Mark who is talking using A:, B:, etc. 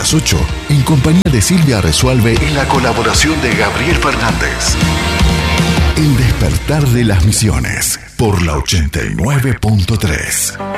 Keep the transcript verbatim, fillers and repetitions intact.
A: las ocho, en compañía de Silvia Resualve y la colaboración de Gabriel Fernández. El despertar de las misiones, por la ochenta y nueve punto tres.